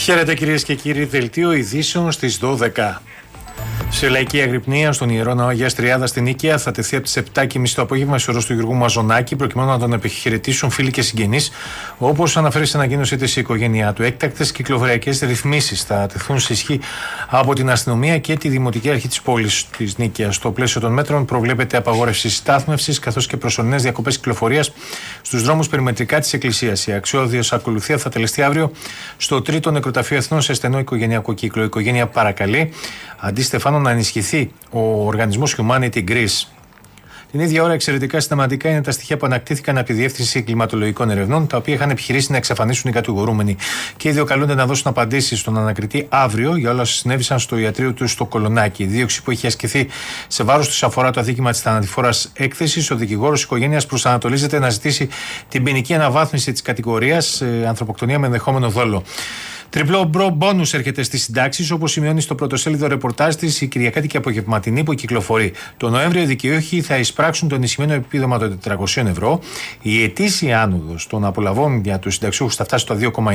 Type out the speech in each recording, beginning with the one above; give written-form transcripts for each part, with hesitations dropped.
Χαίρετε κυρίες και κύριοι, δελτίο ειδήσεων στις 12. Σε λαϊκή αγρυπνία στον Ιερό Ναό Αγίας Τριάδας στην Νίκαια θα τεθεί από τις 7.30 το απόγευμα σε όρος του Γιουργού Μαζονάκη, προκειμένου να τον επιχειρετήσουν φίλοι και συγγενείς, όπως αναφέρει στην ανακοίνωσή της η οικογένειά του. Έκτακτες κυκλοφοριακές ρυθμίσεις θα τεθούν σε ισχύ από την αστυνομία και τη Δημοτική Αρχή της πόλης της Νίκαιας. Στο πλαίσιο των μέτρων προβλέπεται απαγόρευση στάθμευσης καθώς και προσωρινές διακοπές κυκλοφορίας στους δρόμους περιμετρικά της Εκκλησίας. Η αξιώδιος ακολουθία θα τελεστεί αύριο στο τρίτο νεκροταφείο Εθνών σε στενό οικογενειακό κύκλο. Η οικογένεια παρακαλεί αντί Στεφάνου να ενισχυθεί ο οργανισμός Humanity Greece. Την ίδια ώρα, εξαιρετικά συστηματικά είναι τα στοιχεία που ανακτήθηκαν από τη Διεύθυνση Κλιματολογικών Ερευνών, τα οποία είχαν επιχειρήσει να εξαφανίσουν οι κατηγορούμενοι. Και οι δύο καλούνται να δώσουν απαντήσεις στον ανακριτή αύριο για όλα όσα συνέβησαν στο ιατρείο του στο Κολονάκι. Η δίωξη που έχει ασκηθεί σε βάρος τους αφορά το αδίκημα της θανατηφόρας έκθεσης. Ο δικηγόρος οικογένειας προσανατολίζεται να ζητήσει την ποινική αναβάθμιση της κατηγορίας ανθρωποκτονία με ενδεχόμενο δόλο. Τριπλό μπόνους έρχεται στις συντάξεις, όπως σημειώνει στο πρωτοσέλιδο ρεπορτάζ της η Κυριακάτικη Απογευματινή που κυκλοφορεί. Το Νοέμβριο οι δικαιούχοι θα εισπράξουν το ενισχυμένο επίδομα των 400 ευρώ. Η ετήσια άνοδος των απολαβών για τους συνταξιούχους θα φτάσει στο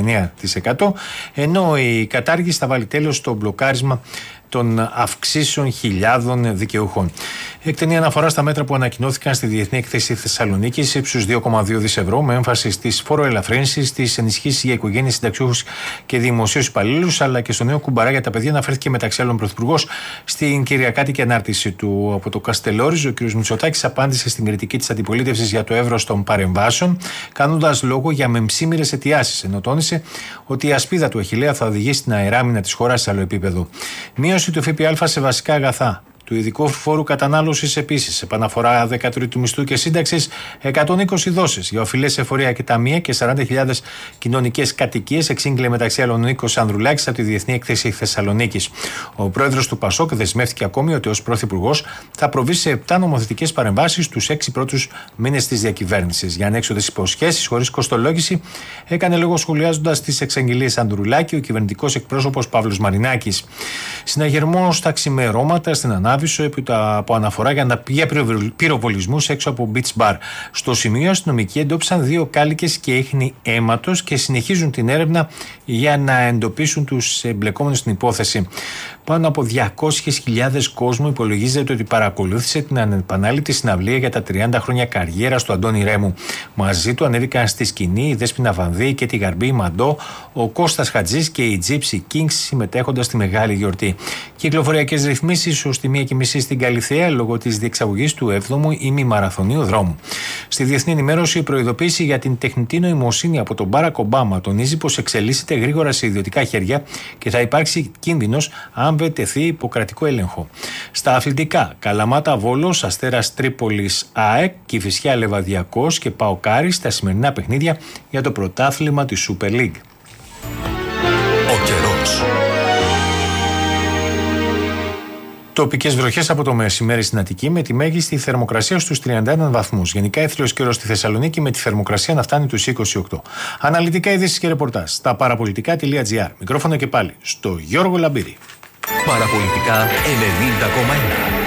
2,9%, ενώ η κατάργηση θα βάλει τέλος στο μπλοκάρισμα των αυξήσεων χιλιάδων δικαιούχων. Εκτενή αναφορά στα μέτρα που ανακοινώθηκαν στη Διεθνή Έκθεση Θεσσαλονίκης ύψους 2,2 δις ευρώ, με έμφαση στις φοροελαφρύνσεις, στις ενισχύσεις για οικογένειες, συνταξιούχους και δημοσίους υπαλλήλους, αλλά και στο νέο κουμπαρά για τα παιδιά, αναφέρθηκε μεταξύ άλλων Πρωθυπουργός στην Κυριακάτικη ανάρτηση του. Από το Καστελόριζο, ο κ. Μητσοτάκης απάντησε στην κριτική της αντιπολίτευσης για το εύρος των παρεμβάσεων, κάνοντας λόγο για μεμψίμηρες αιτιάσεις, ενώ τόνισε ότι η ασπίδα του Αχιλλέα θα οδηγήσει την αεράμινα της χώρας σε άλλο επίπεδο. Μείωση του ΦΠΑ σε βασικά αγαθά, του ειδικού φόρου κατανάλωσης επίσης, επαναφορά 13ου μισθού και σύνταξης, 120 δόσεις για οφειλές εφορία και ταμεία και 40.000 κοινωνικές κατοικίες, εξήγηλε μεταξύ άλλων ο Νίκος Ανδρουλάκης από τη Διεθνή Έκθεση Θεσσαλονίκης. Ο πρόεδρος του ΠΑΣΟΚ δεσμεύτηκε ακόμη ότι ως πρωθυπουργός θα προβεί σε 7 νομοθετικές παρεμβάσεις τους 6 πρώτους μήνες της διακυβέρνησης. Για ανέξοδες υποσχέσεις χωρίς κοστολόγηση έκανε λόγο σχολιάζοντας τις εξαγγελίες Ανδρουλάκη ο κυβερνητικός εκπρόσωπος Παύλος Μαρινάκης. Συναγερμό στα ξημερώματα στην Ανάβησο από αναφορά για πυροβολισμούς έξω από beach bar. Στο σημείο, οι αστυνομικοί εντόπισαν 2 κάλικες και ίχνη αίματος και συνεχίζουν την έρευνα για να εντοπίσουν τους εμπλεκόμενους στην υπόθεση. Πάνω από 200.000 κόσμο υπολογίζεται ότι παρακολούθησε την ανεπανάληπτη συναυλία για τα 30 χρόνια καριέρας του Αντώνη Ρέμου. Μαζί του ανέβηκαν στη σκηνή η Δέσποινα Βανδύ και τη Γαρμπή Μαντό, ο Κώστας Χατζής και οι Gypsy Kings συμμετέχοντας στη μεγάλη γιορτή. Κυκλοφοριακές ρυθμίσεις ως τη 1:30 στην Καλιθέα λόγω της διεξαγωγής του 7ου ημιμαραθωνίου δρόμου. Στη Διεθνή Ενημέρωση, η προειδοποίηση για την τεχνητή νοημοσύνη από τον Μπάρακ Ομπάμα τονίζει πως εξελίσσεται γρήγορα σε ιδιωτικά χέρια και θα υπάρξει κίνδυνος αν δεν τεθεί υπό κρατικό έλεγχο. Στα αθλητικά, Καλαμάτα Βόλος, Αστέρας Τρίπολης ΑΕΚ, Κηφισιά Λεβαδιακός και ΠΑΟΚ στα σημερινά παιχνίδια για το πρωτάθλημα της Super League. Ο καιρός. Τοπικές βροχές από το μεσημέρι στην Αττική με τη μέγιστη θερμοκρασία στους 31 βαθμούς. Γενικά έθριος καιρός στη Θεσσαλονίκη με τη θερμοκρασία να φτάνει τους 28. Αναλυτικά ειδήσεις και ρεπορτάζ στα παραπολιτικά.gr. Μικρόφωνο και πάλι στο Γιώργο Λαμπύρη. Παραπολιτικά 90,1.